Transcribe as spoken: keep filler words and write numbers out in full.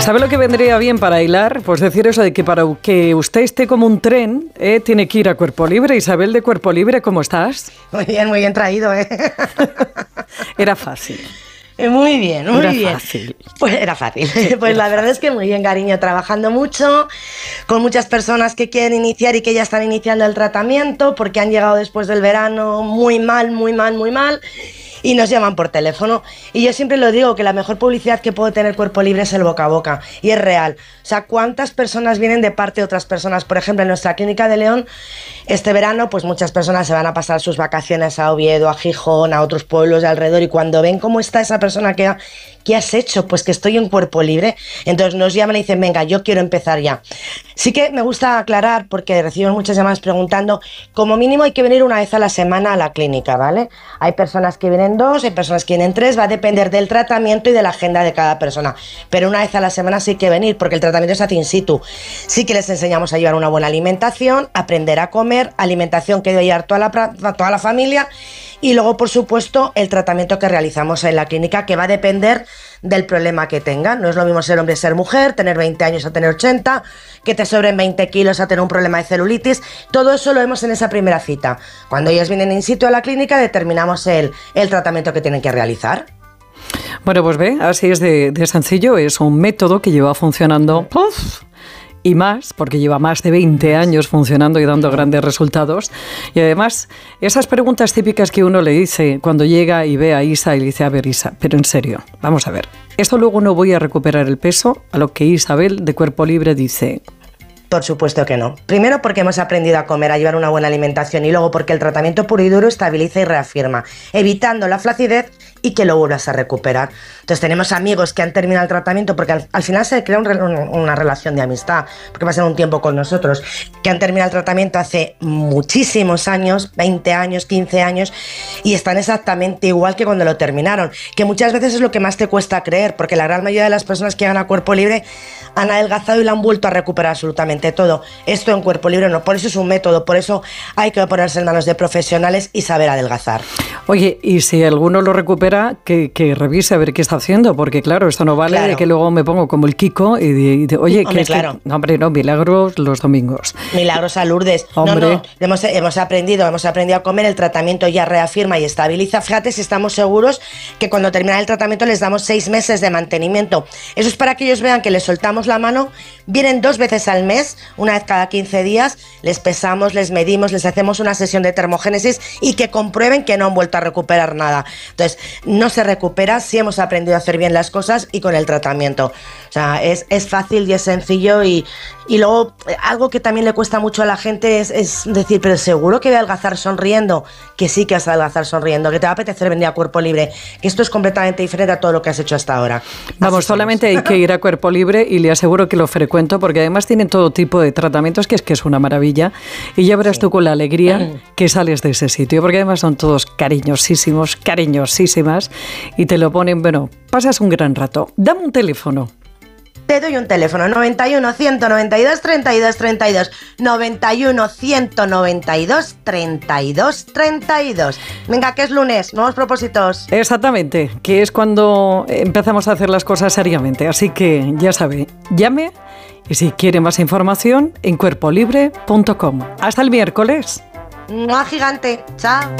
¿Sabe lo que vendría bien para hilar? Pues decir eso de que para que usted esté como un tren, eh, tiene que ir a Cuerpo Libre. Isabel de Cuerpo Libre, ¿cómo estás? Muy bien, muy bien traído, ¿eh? Era fácil. Muy bien, muy era bien. Fácil. Pues era fácil. Pues era la verdad fácil. es que muy bien, cariño, trabajando mucho, con muchas personas que quieren iniciar y que ya están iniciando el tratamiento porque han llegado después del verano muy mal, muy mal, muy mal. Y nos llaman por teléfono. Y yo siempre lo digo, que la mejor publicidad que puede tener Cuerpo Libre es el boca a boca. Y es real. O sea, ¿cuántas personas vienen de parte de otras personas? Por ejemplo, en nuestra clínica de León, este verano, pues muchas personas se van a pasar sus vacaciones a Oviedo, a Gijón, a otros pueblos de alrededor. Y cuando ven cómo está esa persona que ha, ¿qué has hecho? Pues que estoy en Cuerpo Libre. Entonces nos llaman y dicen, venga, yo quiero empezar ya. Sí que me gusta aclarar, porque recibo muchas llamadas preguntando, como mínimo hay que venir una vez a la semana a la clínica, ¿vale? Hay personas que vienen dos, hay personas que vienen tres, va a depender del tratamiento y de la agenda de cada persona. Pero una vez a la semana sí hay que venir, porque el tratamiento se hace in situ. Sí que les enseñamos a llevar una buena alimentación, aprender a comer, alimentación que debe llevar toda la, toda la familia. Y luego, por supuesto, el tratamiento que realizamos en la clínica, que va a depender del problema que tengan. No es lo mismo ser hombre, ser mujer, tener veinte años a tener ochenta, que te sobren veinte kilos a tener un problema de celulitis. Todo eso lo vemos en esa primera cita. Cuando ellas vienen in situ a la clínica, determinamos el, el tratamiento que tienen que realizar. Bueno, pues ve, así es de, de sencillo. Es un método que lleva funcionando... ¡Uf! Y más, porque lleva más de veinte años funcionando y dando grandes resultados. Y además, esas preguntas típicas que uno le dice cuando llega y ve a Isa y le dice, a ver, Isa, pero en serio, vamos a ver, ¿esto luego no voy a recuperar el peso? A lo que Isabel de Cuerpo Libre dice... Por supuesto que no. Primero porque hemos aprendido a comer, a llevar una buena alimentación, y luego porque el tratamiento puro y duro estabiliza y reafirma, evitando la flacidez y que lo vuelvas a recuperar. Entonces tenemos amigos que han terminado el tratamiento porque al, al final se crea un, un, una relación de amistad, porque pasan un tiempo con nosotros, que han terminado el tratamiento hace muchísimos años, veinte años, quince años, y están exactamente igual que cuando lo terminaron, que muchas veces es lo que más te cuesta creer, porque la gran mayoría de las personas que llegan a Cuerpo Libre han adelgazado y lo han vuelto a recuperar absolutamente todo. Esto en Cuerpo Libre no, por eso es un método, por eso hay que ponerse en manos de profesionales y saber adelgazar. Oye, y si alguno lo recupera, que, que revise a ver qué está haciendo, porque claro, esto no vale claro. de que luego me pongo como el Kiko y de, y de oye, hombre, que es claro. que, no, hombre, no, milagros los domingos. Milagros a Lourdes. Hombre. No, no, hemos, hemos aprendido, hemos aprendido a comer, el tratamiento ya reafirma y estabiliza. Fíjate si estamos seguros que cuando termina el tratamiento les damos seis meses de mantenimiento. Eso es para que ellos vean que les soltamos la mano, vienen dos veces al mes, una vez cada quince días, les pesamos, les medimos, les hacemos una sesión de termogénesis y que comprueben que no han vuelto a recuperar nada. Entonces, no se recupera si hemos aprendido a hacer bien las cosas y con el tratamiento. O sea, es, es fácil y es sencillo y, y luego algo que también le cuesta mucho a la gente es, es decir, pero seguro que voy a adelgazar sonriendo, que sí que vas a adelgazar sonriendo, que te va a apetecer venir a Cuerpo Libre, que esto es completamente diferente a todo lo que has hecho hasta ahora. Vamos, Así solamente somos. Hay que ir a Cuerpo Libre y le aseguro que lo frecuento porque además tienen todo tipo de tratamientos que es que es una maravilla y ya verás sí. tú con la alegría que sales de ese sitio, porque además son todos cariñosísimos, cariñosísimas y te lo ponen, bueno, pasas un gran rato. Dame un teléfono. Te doy un teléfono, noventa y uno, ciento noventa y dos, treinta y dos, treinta y dos, noventa y uno, ciento noventa y dos, treinta y dos, treinta y dos. Venga, que es lunes, nuevos propósitos. Exactamente, que es cuando empezamos a hacer las cosas seriamente, así que ya sabe, llame y si quiere más información en cuerpo libre punto com. Hasta el miércoles. ¡Mua, gigante! ¡Chao!